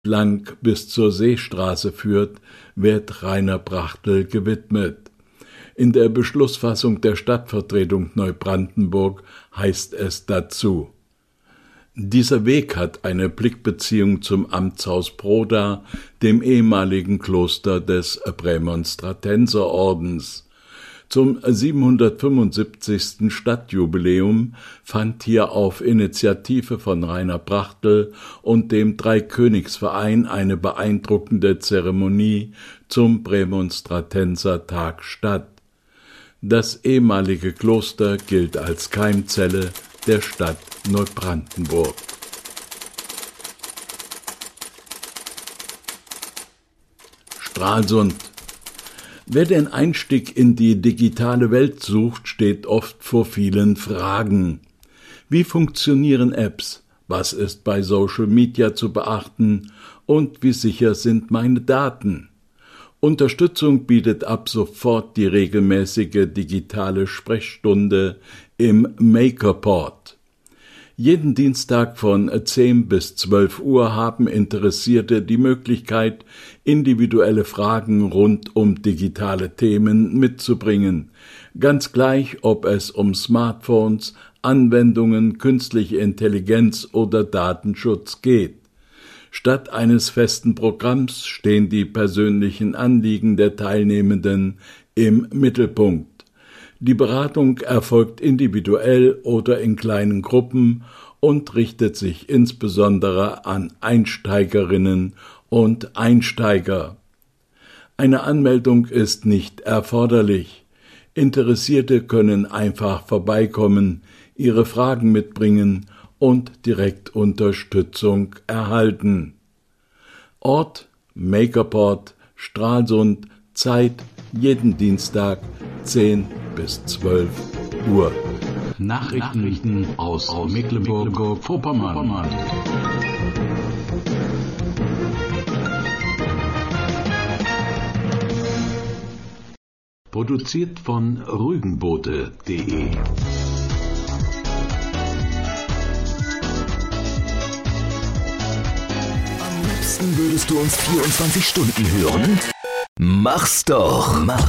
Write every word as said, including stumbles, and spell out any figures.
lang bis zur Seestraße führt, wird Rainer Brachtl gewidmet. In der Beschlussfassung der Stadtvertretung Neubrandenburg heißt es dazu: Dieser Weg hat eine Blickbeziehung zum Amtshaus Broda, dem ehemaligen Kloster des Prämonstratenserordens. Zum siebenhundertfünfundsiebzigsten Stadtjubiläum fand hier auf Initiative von Rainer Brachtl und dem Dreikönigsverein eine beeindruckende Zeremonie zum Prämonstratensertag statt. Das ehemalige Kloster gilt als Keimzelle der Stadt Neubrandenburg. Stralsund. Wer den Einstieg in die digitale Welt sucht, steht oft vor vielen Fragen. Wie funktionieren Apps? Was ist bei Social Media zu beachten? Und wie sicher sind meine Daten? Unterstützung bietet ab sofort die regelmäßige digitale Sprechstunde im MakerPort. Jeden Dienstag von zehn bis zwölf Uhr haben Interessierte die Möglichkeit, individuelle Fragen rund um digitale Themen mitzubringen. Ganz gleich, ob es um Smartphones, Anwendungen, künstliche Intelligenz oder Datenschutz geht. Statt eines festen Programms stehen die persönlichen Anliegen der Teilnehmenden im Mittelpunkt. Die Beratung erfolgt individuell oder in kleinen Gruppen und richtet sich insbesondere an Einsteigerinnen und Einsteiger. Eine Anmeldung ist nicht erforderlich. Interessierte können einfach vorbeikommen, ihre Fragen mitbringen und direkt Unterstützung erhalten. Ort: MakerPort, Stralsund, Zeit: jeden Dienstag zehn bis zwölf Uhr. Nachrichten aus Mecklenburg-Vorpommern. Produziert von rügenboote punkt de. Am liebsten würdest du uns vierundzwanzig Stunden hören? Mach's doch! Mach